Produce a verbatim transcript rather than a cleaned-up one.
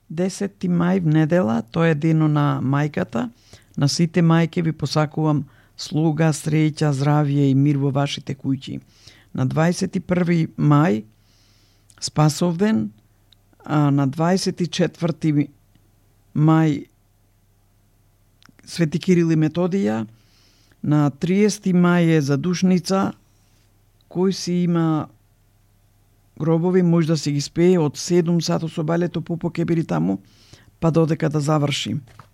десети мај в недела, тоа е дено на мајката. На сите мајки ви посакувам слуга, среќа, здравје и мир во вашите куќи. На дваесет и први мај Спасовден, а на дваесет и четврти мај Свети Кирил и Методија, на триесети мај е Задушница, кој си има гробови, може да си ги спее од седум сато со балето, Пупо ќе биде таму, па додека да заврши.